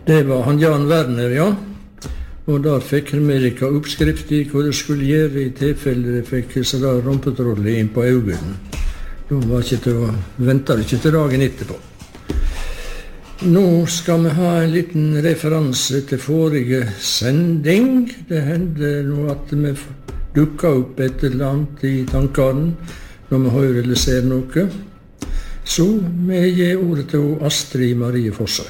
Det var han Jan Werner, ja. Og der fikk Amerika oppskrift i hva det skulle gjøre i tilfelle det fikk sånn rumpetrolle inn på øynene. Da ventet ikke til dagen etterpå. Nå skal vi ha en liten referanse til forrige sending. Det hendte nå at vi dukket opp et eller annet i tankene når vi hører eller ser noe. Så vi gir ordet til Astrid Marie Fossøy.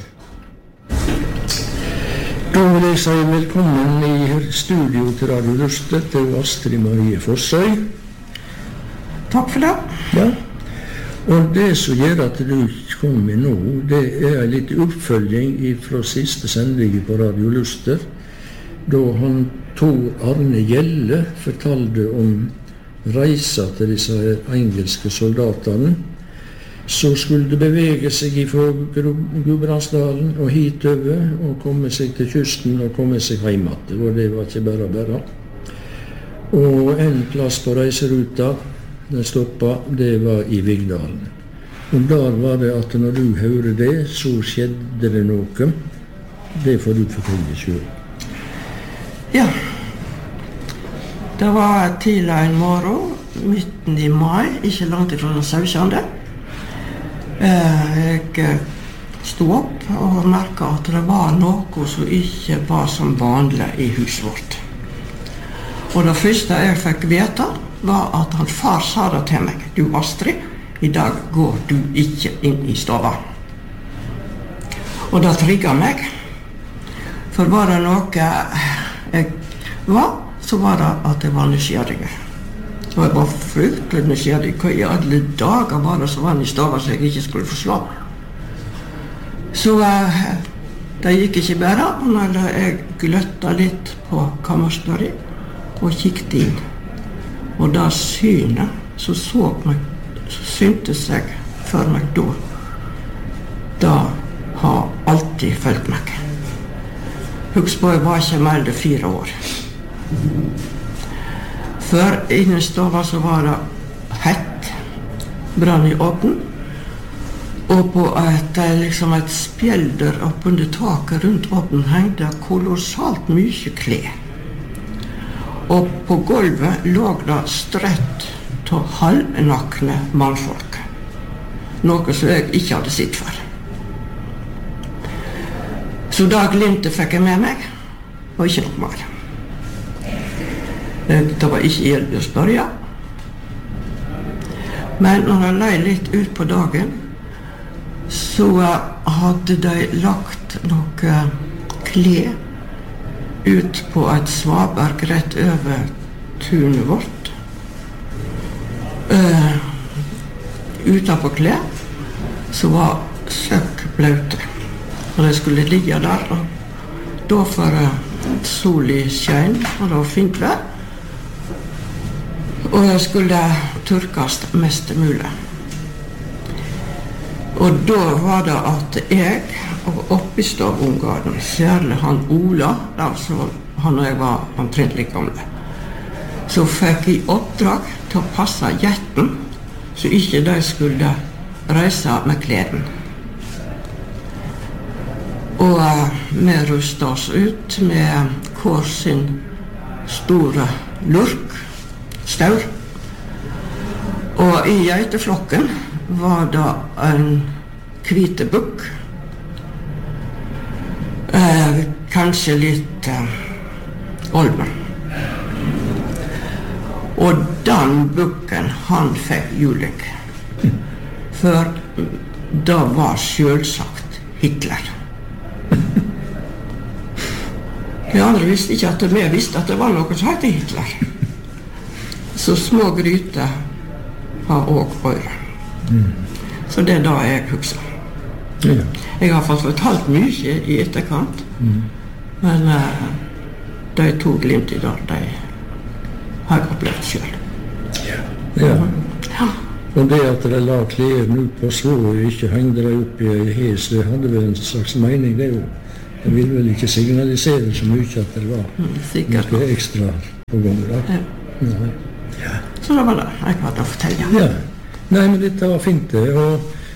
Da vil jeg si velkommen i studio til Radio Luster til Astrid Marie Fossøy. Takk for det. Ja. Og det som gjør at du kom nå, det en litt oppfølging fra siste sending på Radio Luster, da han Tor Arne Gjelle fortalte om reisa til disse engelske soldatene, så skulle det bevege seg fra Gudbrandsdalen og hitover, og komme seg til kysten og komme seg hjem igjen. Og det var ikke bare. Og en plass på reiseruta, den stoppet, det var i Vigdalen. Og der var det at når du hører det, så skjedde det noe. Det får du fortelle selv. Ja. Det var tidlig en morgen, midten i mai, ikke langt ifra den 17. Jeg stod opp og merket at det var noe som ikke var som vanlig i huset vårt. Og det første jeg fikk vite var at han far sa det til meg: «Du Astrid, i dag går du ikke inn i stova.» Og det trigget meg. For var det noe jeg var, så var det at jeg var nysgjerrig. Og jeg var fryktelig nysgjerrig. Hva i alle dager var det som var i stova så jeg ikke skulle forslå? Så det gikk ikke bare. Og når jeg gløttet litt på kammerstøret og kikket inn, og da synet, så syntes jeg for meg da. Da har alltid følt meg. Husk på, jeg var ikke mer enn 4 år. Før inne i stova så var det hett, brann i åpen, og på et spjelder oppunder taket rundt åpen hengte kolossalt mye klær. Og på gulvet lå det strøtt til halvnakne mannfolk, noe som jeg ikke hadde sett før. Så da glimtet fikk jeg med meg, og ikke noe mer. Det var ikke hjelp å spørre. Men når jeg løy litt ut på dagen, så hadde de lagt noe klær ut på et svaberg rett over tunet vårt. Utenpå klær så var søkk blaute. Og de skulle ligge der, og da for sol i skjøn, og det var fint vær. Og jeg skulle tørkes mest mulig. Og da var det at jeg, og oppi stavungene, særlig han Ola, altså han og jeg var omtrentlig gamle, så fikk jeg oppdrag til å passe jetten, så ikke de skulle reise med kleden. Og vi rustet oss ut med hver sin store lurk, staur. Og i geiteflokken var det en hvite bukk, kanskje litt olmen. Og den bukken, han fikk juling. For det var selvsagt Hitler. De andre visste ikke at vi visste at det var noe som heter Hitler. Så små gryter har også øyre. Så det er da jeg husker. Ja. Jeg har fått fortalt mye i etterkant, men de 2 glimt i dag, de har jeg opplevd selv. Ja. Og det at de la klærne ut på svå og ikke hengde de opp i en hes, det hadde vel en slags mening, det jo. Det ville vel ikke signalisere så mye at det var noe ekstra på gang da. Ja. Så det var det jeg hadde å fortelle. Ja. Nei, men dette var fint det, og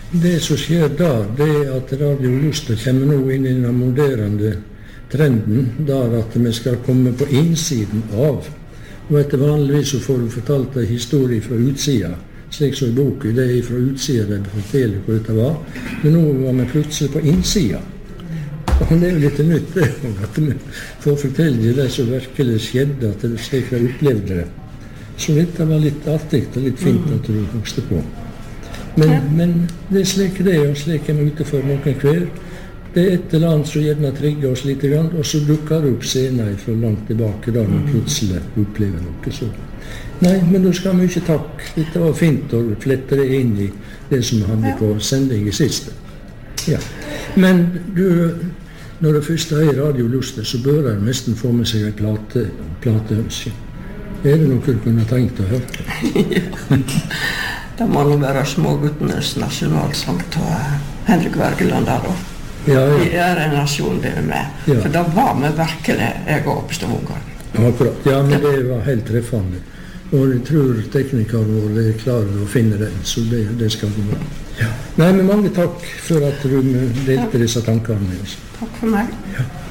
Det som skjer da, det at Radio Luster kommer nå inn i den moderende trenden, der at vi skal komme på innsiden av. Og etter vanligvis så får du fortalt en historie fra utsida, slik som i boken, det er fra utsida de forteller hvor dette var. Men nå var vi plutselig på innsida. Og det er jo litt nytt, det, at vi får fortelle det som virkelig skjedde, at det slik de opplevde det. Så dette var litt artig og litt fint at du husker på. Men det er slik det er, og slik er vi ute for noen hver. Det er et eller annet som gjerne trigger oss litt, og så dukker det opp scener fra langt tilbake da vi plutselig opplever noe så. Nei, men da skal vi ikke takk. Dette var fint å flette det inn i det som hadde på sending i siste. Ja. Men du, når det først er Radio Luster, så bør jeg nesten få med seg en plateønske. Er det noe du kunne tenkt å høre? Det må nå være Småguttenes nasjonalsang til Henrik Wergeland der da. Ja. Vi er en nasjon det er med. Ja. For da var vi virkelig jeg og Oppstad-Ungarn. Akkurat. Ja, men det var helt treffende. Og jeg tror teknikeren vår er klar å finne den, så det skal gå bra. Ja. Nei, men mange takk for at du delte disse tankene med oss. Takk for meg. Ja.